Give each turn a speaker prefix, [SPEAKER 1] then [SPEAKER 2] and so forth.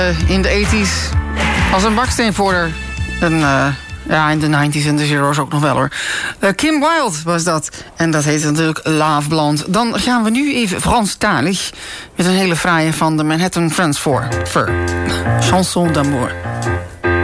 [SPEAKER 1] In de 80's als een baksteen voor haar. En ja, in de 90's en de zero's ook nog wel hoor. Kim Wilde was dat. En dat heet natuurlijk Love Blonde. Dan gaan we nu even Franstalig met een hele fraaie van de Manhattan Transfer. Chanson d'amour.